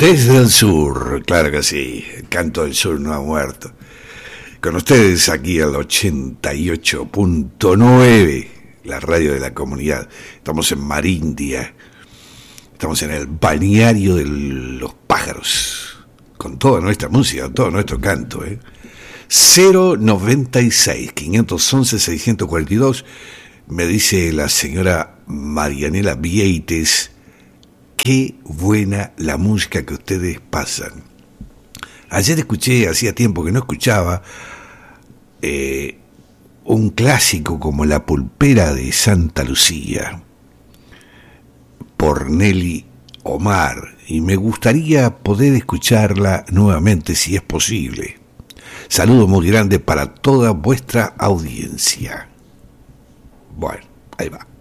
Desde el sur, claro que sí, el canto del sur no ha muerto. Con ustedes aquí al 88.9, la radio de la comunidad. Estamos en Marindia, estamos en el balneario de los pájaros, con toda nuestra música, todo nuestro canto. 096-511-642, me dice la señora Marianela Vieites. Qué buena la música que ustedes pasan. Ayer escuché, hacía tiempo que no escuchaba, un clásico como La Pulpera de Santa Lucía, por Nelly Omar, y me gustaría poder escucharla nuevamente si es posible. Saludo muy grande para toda vuestra audiencia. Bueno, ahí va.